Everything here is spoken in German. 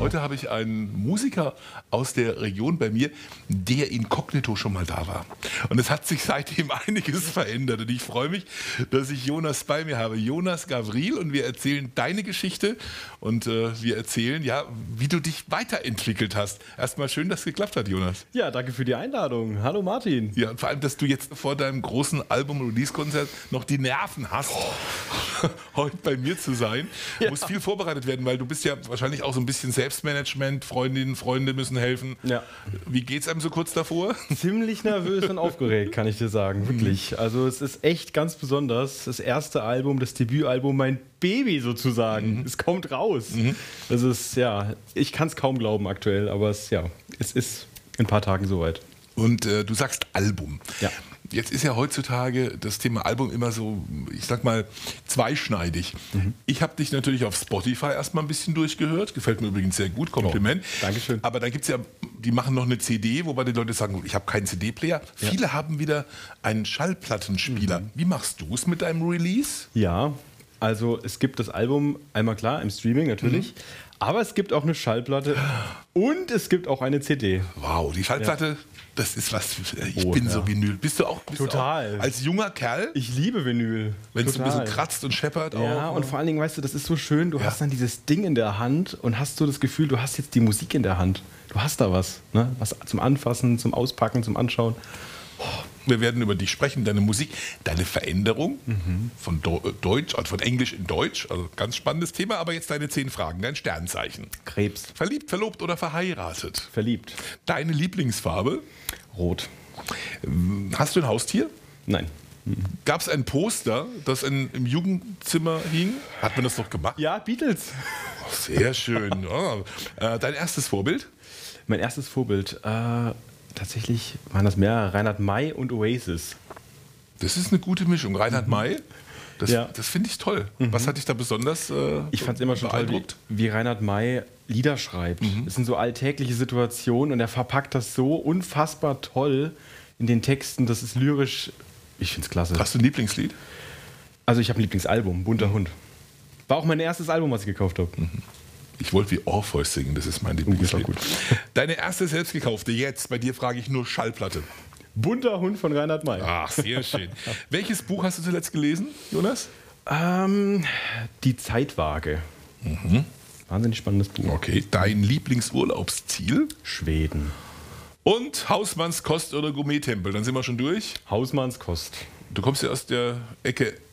Heute habe ich einen Musiker aus der Region bei mir, der inkognito schon mal da war. Und es hat sich seitdem einiges verändert. Und ich freue mich, dass ich Jonas bei mir habe. Jonas Gavril, und wir erzählen deine Geschichte und wir erzählen, ja, wie du dich weiterentwickelt hast. Erstmal schön, dass es geklappt hat, Jonas. Ja, danke für die Einladung. Hallo Martin. Ja, und vor allem, dass du jetzt vor deinem großen Album-Release-Konzert noch die Nerven hast, heute bei mir zu sein. Ja. Muss viel vorbereitet werden, weil du bist ja wahrscheinlich auch so ein bisschen Selbstmanagement, Freundinnen, Freunde müssen helfen. Ja. Wie geht's einem so kurz davor? Ziemlich nervös und aufgeregt, kann ich dir sagen, wirklich. Also es ist echt ganz besonders. Das erste Album, das Debütalbum, mein Baby sozusagen. Es kommt raus. Das ist, ja, ich kann es kaum glauben aktuell, aber es ist in ein paar Tagen soweit. Und du sagst Album. Ja. Jetzt ist ja heutzutage das Thema Album immer so, ich sag mal, zweischneidig. Ich habe dich natürlich auf Spotify erstmal ein bisschen durchgehört. Gefällt mir übrigens sehr gut, Kompliment. Oh, Dankeschön. Aber da gibt es ja, die machen noch eine CD, wobei die Leute sagen, ich habe keinen CD-Player. Ja. Viele haben wieder einen Schallplattenspieler. Wie machst du es mit deinem Release? Ja, also es gibt das Album einmal klar im Streaming natürlich. Aber es gibt auch eine Schallplatte und es gibt auch eine CD. Wow, die Schallplatte, das ist was. Ich bin so Vinyl. Bist du auch total als junger Kerl? Ich liebe Vinyl. Wenn es ein bisschen kratzt und scheppert. Ja, auch. Und vor allen Dingen, weißt du, das ist so schön. Du hast dann dieses Ding in der Hand und hast so das Gefühl, du hast jetzt die Musik in der Hand. Du hast da was. Ne? Was zum Anfassen, zum Auspacken, zum Anschauen. Wir werden über dich sprechen, deine Musik, deine Veränderung von Deutsch, also von Englisch in Deutsch. Also ganz spannendes Thema, aber jetzt deine 10 Fragen, dein Sternzeichen. Krebs. Verliebt, verlobt oder verheiratet? Verliebt. Deine Lieblingsfarbe? Rot. Hast du ein Haustier? Nein. Gab es ein Poster, das im Jugendzimmer hing? Hat man das doch gemacht? Ja, Beatles. Oh, sehr schön. Dein erstes Vorbild? Mein erstes Vorbild? Tatsächlich waren das mehrere, Reinhard May und Oasis. Das ist eine gute Mischung. Reinhard May, das finde ich toll. Was hat dich da besonders Ich fand es immer schon toll, wie Reinhard May Lieder schreibt. Es sind so alltägliche Situationen und er verpackt das so unfassbar toll in den Texten. Das ist lyrisch, ich finde es klasse. Hast du ein Lieblingslied? Also ich habe ein Lieblingsalbum, Bunter Hund. War auch mein erstes Album, was ich gekauft habe. Ich wollte wie Orpheus singen, das ist mein Lieblingslied. Deine erste selbstgekaufte, jetzt, bei dir frage ich nur Schallplatte. Bunter Hund von Reinhard May. Ach, sehr schön. Welches Buch hast du zuletzt gelesen, Jonas? Die Zeitwaage. Wahnsinnig spannendes Buch. Okay, dein Lieblingsurlaubsziel? Schweden. Und Hausmannskost oder Gourmet-Tempel, dann sind wir schon durch. Hausmannskost. Du kommst ja aus der Ecke